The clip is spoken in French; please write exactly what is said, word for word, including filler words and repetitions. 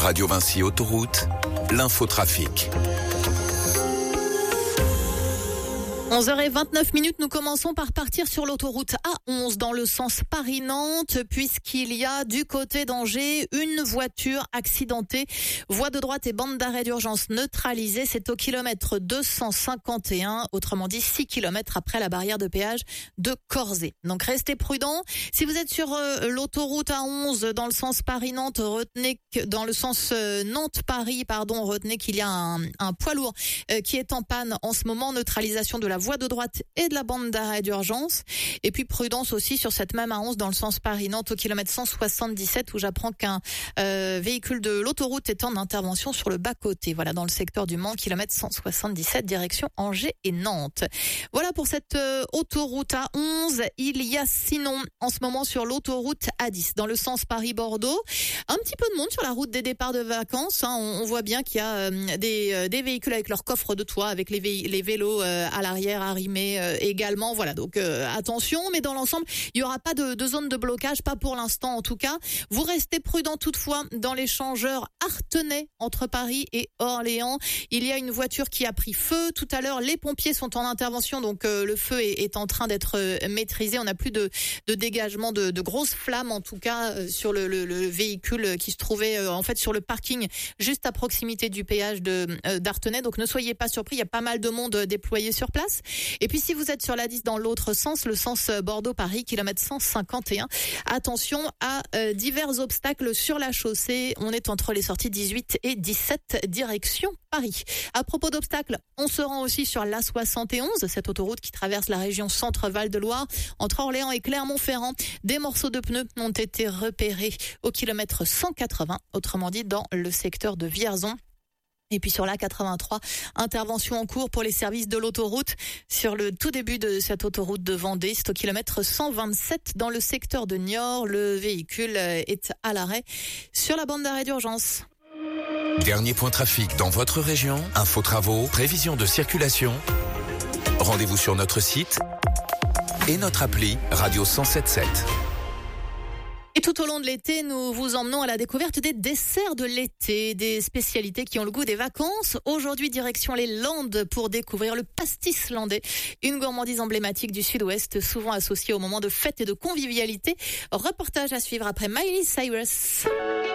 Radio Vinci Autoroute, l'infotrafic. onze heures vingt-neuf minutes, nous commençons par partir sur l'autoroute A onze dans le sens Paris-Nantes, puisqu'il y a du côté d'Angers une voiture accidentée. Voie de droite et bande d'arrêt d'urgence neutralisée. C'est au kilomètre deux cent cinquante et un, autrement dit six kilomètres après la barrière de péage de Corzet. Donc restez prudents. Si vous êtes sur euh, l'autoroute A onze dans le sens Paris-Nantes, retenez que dans le sens euh, Nantes-Paris, pardon, retenez qu'il y a un, un poids lourd euh, qui est en panne en ce moment. Neutralisation de la voie de droite et de la bande d'arrêt d'urgence. Et puis prudence aussi sur cette même A onze dans le sens Paris-Nantes au kilomètre cent soixante-dix-sept où j'apprends qu'un euh, véhicule de l'autoroute est en intervention sur le bas-côté. Voilà, dans le secteur du Mans, kilomètre cent soixante-dix-sept, direction Angers et Nantes. Voilà pour cette euh, autoroute A onze. Il y a sinon en ce moment sur l'autoroute A dix dans le sens Paris-Bordeaux un petit peu de monde sur la route des départs de vacances. Hein. On, on voit bien qu'il y a euh, des, euh, des véhicules avec leur coffre de toit, avec les, vé- les vélos euh, à l'arrière arrimé euh, également. Voilà, donc euh, attention, mais dans l'ensemble, il n'y aura pas de, de zone de blocage, pas pour l'instant en tout cas. Vous restez prudent toutefois dans l'échangeur Artenay entre Paris et Orléans. Il y a une voiture qui a pris feu. Tout à l'heure, les pompiers sont en intervention, donc euh, le feu est, est en train d'être euh, maîtrisé. On n'a plus de, de dégagement de, de grosses flammes, en tout cas euh, sur le, le, le véhicule qui se trouvait euh, en fait sur le parking juste à proximité du péage de euh, d'Artenay. Donc ne soyez pas surpris, il y a pas mal de monde déployé sur place. Et puis si vous êtes sur l'A dix dans l'autre sens, le sens Bordeaux-Paris, kilomètre cent cinquante et un, attention à euh, divers obstacles sur la chaussée. On est entre les sorties dix-huit et dix-sept, direction Paris. À propos d'obstacles, on se rend aussi sur l'A soixante et onze, cette autoroute qui traverse la région Centre-Val de Loire, entre Orléans et Clermont-Ferrand. Des morceaux de pneus ont été repérés au kilomètre cent quatre-vingts, autrement dit dans le secteur de Vierzon. Et puis sur l'A quatre-vingt-trois, intervention en cours pour les services de l'autoroute sur le tout début de cette autoroute de Vendée. C'est au kilomètre cent vingt-sept dans le secteur de Niort. Le véhicule est à l'arrêt sur la bande d'arrêt d'urgence. Dernier point trafic dans votre région, info travaux, prévision de circulation. Rendez-vous sur notre site et notre appli Radio cent sept sept. Et tout au long de l'été, nous vous emmenons à la découverte des desserts de l'été, des spécialités qui ont le goût des vacances. Aujourd'hui, direction les Landes pour découvrir le pastis landais, une gourmandise emblématique du Sud-Ouest, souvent associée au moment de fêtes et de convivialité. Reportage à suivre après Miley Cyrus.